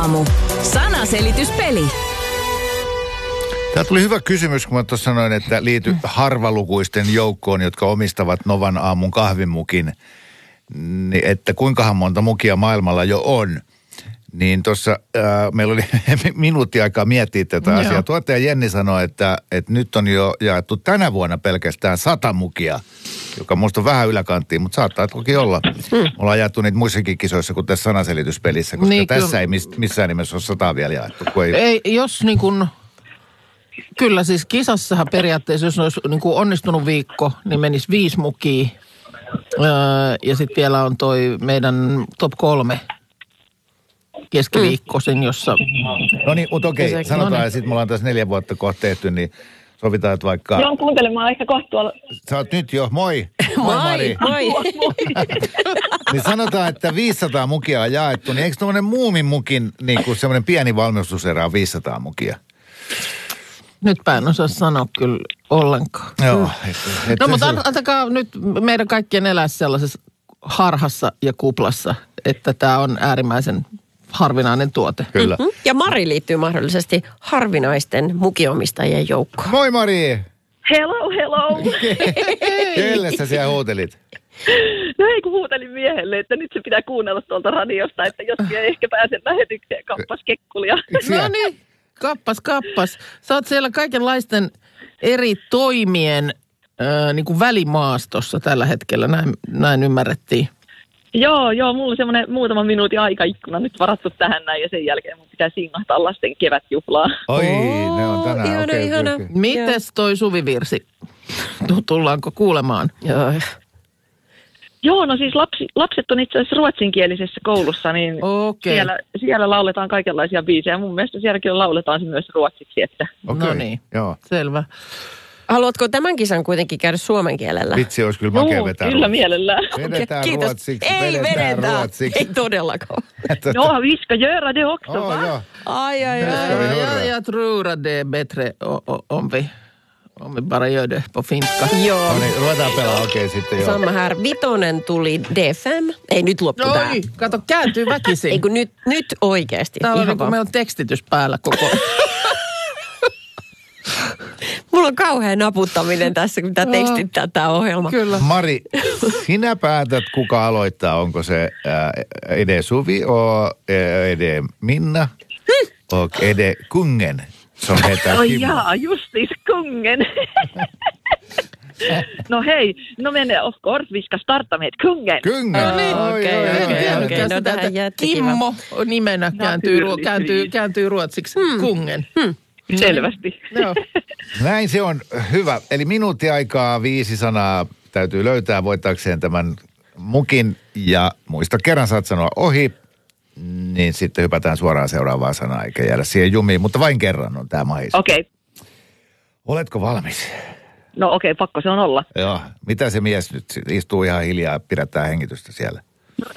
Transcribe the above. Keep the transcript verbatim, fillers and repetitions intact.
aamu. Sanaselityspeli. Tämä tuli hyvä kysymys, kun mä tuossa sanoin, että liity harvalukuisten joukkoon, jotka omistavat Novan aamun kahvimukin, niin että kuinkahan monta mukia maailmalla jo on. Niin tuossa äh, meillä oli minuutti aikaa miettiä tätä Joo. asiaa. Tuottaja Jenni sanoi, että, että nyt on jo jaettu tänä vuonna pelkästään sata mukia, joka musta on vähän yläkanttiin, mutta saattaa toki olla. Hmm. Me ollaan jaettu niitä muissakin kisoissa kuin tässä sanaselityspelissä, koska niin, tässä kyllä. ei mist, missään nimessä ole sataa vielä jaettu. Ei... ei, jos niin kuin, kyllä siis kisassahan periaatteessa, jos olisi niin kuin onnistunut viikko, niin menisi viisi mukia. Öö, ja sitten vielä on toi meidän top kolme keskiviikkoisin, jossa... No niin, mutta okei, okay, sanotaan, no niin. Ja sitten me ollaan tässä neljä vuotta kohta tehty, niin sovitaan, että vaikka... Joo, kuuntelemaan ehkä kohta tuolla. Sä oot nyt jo, moi! Moi, Mari! Moi! Niin sanotaan, että viisisataa mukia on jaettu, niin eikö tuommoinen muumin mukin, niin kuin semmoinen pieni valmistuserä on viisisataa mukia? Nytpä en osaa sanoa kyllä ollenkaan. Joo. Mm. Et, et no mutta antakaa nyt meidän kaikkien elää sellaisessa harhassa ja kuplassa, että tämä on äärimmäisen harvinainen tuote. Kyllä. Mm-hmm. Ja Mari liittyy mahdollisesti harvinaisten mukiomistajien joukkoon. Moi Mari! Hello, hello! Kelle sä siellä huutelit? No ei kun huutelin miehelle, että nyt se pitää kuunnella tuolta radiosta, että jos ei ehkä pääse lähetykseen kappas kekkulia. No niin, kappas, kappas. Sä oot siellä kaikenlaisten eri toimien äh, niin kuin välimaastossa tällä hetkellä, näin, näin ymmärrettiin. Joo, joo, mulla on semmoinen muutaman minuutin aikaikkuna nyt varattu tähän näin ja sen jälkeen mun pitää singahtaa lasten kevätjuhlaa. Oi, oh, ne on tänään. Ihana, okay, ihana. Okay. Mites toi suvivirsi? Tullaanko kuulemaan? Joo. Joo, no siis lapsi, lapset on itse asiassa ruotsinkielisessä koulussa, niin okay. siellä, siellä lauletaan kaikenlaisia biisejä. Mun mielestä sielläkin lauletaan se myös ruotsiksi, että... Okay. No niin, joo. Selvä. Haluatko tämän kisan kuitenkin käydä suomen kielellä? Vitsi, olisi kyllä makea vetää kyllä mielellään. Vedetään Kiitos. ruotsiksi, Ei vedetään vedetään. ruotsiksi. Ei todellakaan. No, vi ska göra det också, Oh, va? joo. Ai, ai, Ja, ai. ja, ja, jag tror att det är bättre om vi, om vi bara gör det på finska. Joo. No niin, ruvetaan pelaa okei okay, sitten joo. Samma här. Vitonen tuli D fem. Ei, nyt loppu tää. Oi, kato, kääntyy väkisin. Ei kun nyt, nyt oikeasti. Täällä on Ihan niin kuin vaan. meillä on tekstitys päällä koko... Mulla on kauhea naputtaminen tässä, kun pitää tekstittää tää ohjelma. Kyllä. Mari, sinä päätät, kuka aloittaa. Onko se äh, Ede Suvi o Ede Minna och Ede Kungen? Som heter Oj, Kimmo. ja, justis kungen. No hej, no men of course vi ska starta med kungen. Kungen? No niin, Oi, okei, oi, okei, oi, okei. oi. okei. No tähän jättikiva. Kimmo nimenä kääntyy, ruo- kääntyy, kääntyy ruotsiksi. Hmm. Kungen. Hmm. Selvästi. Joo. Näin se on hyvä. Eli minuutti aikaa, viisi sanaa täytyy löytää voittaakseen tämän mukin. Ja muista, kerran saat sanoa ohi, niin sitten hypätään suoraan seuraavaan sanaan, eikä jäädä siihen jumiin. Mutta vain kerran on tämä mahis. Okei. Okay. Oletko valmis? No okei, okay, pakko se on olla. Joo. Mitä se mies nyt istuu ihan hiljaa ja pidättää hengitystä siellä?